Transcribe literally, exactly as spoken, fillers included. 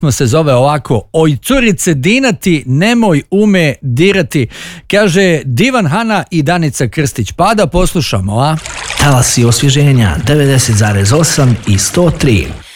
se zove ovako: Oj curice dinati, nemoj ume dirati. Kaže Divan Hana i Danica Krstić. Pa da poslušamo, a? Talasi osvježenja devedeset zarez osam i sto tri.